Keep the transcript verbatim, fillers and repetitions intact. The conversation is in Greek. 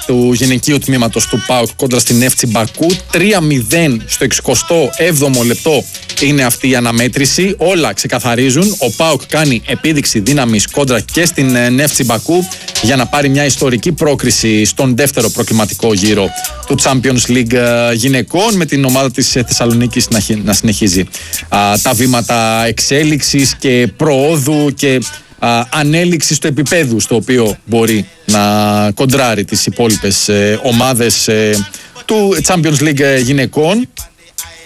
του γυναικείου τμήματος του ΠΑΟΚ κόντρα στην Νέφτσι Μπακού. τρία μηδέν στο εξηκοστό έβδομο λεπτό είναι αυτή η αναμέτρηση. Όλα ξεκαθαρίζουν. Ο ΠΑΟΚ κάνει επίδειξη δύναμης κόντρα και στην Νέφτσι Μπακού για να πάρει μια ιστορική πρόκριση στον δεύτερο προκληματικό γύρο του Champions League γυναικών, με την ομάδα της Θεσσαλονίκης να συνεχίζει α, τα βήματα εξέλιξης και προόδου και α, ανέλυξης του επίπεδου στο οποίο μπορεί να κοντράρει τις υπόλοιπες ε, ομάδες ε, του Champions League γυναικών.